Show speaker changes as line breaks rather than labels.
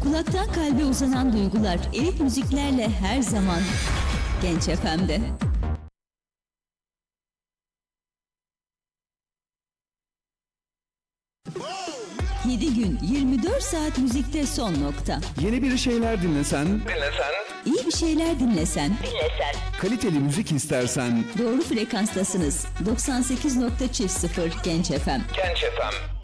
Kulaktan kalbe uzanan duygular, elit müziklerle her zaman Genç FM'de. 7 gün 24 saat müzikte son nokta.
Yeni bir şeyler dinlesen,
İyi bir şeyler dinlesen,
kaliteli müzik istersen,
doğru frekanstasınız. 98.0 Genç FM.
Genç FM.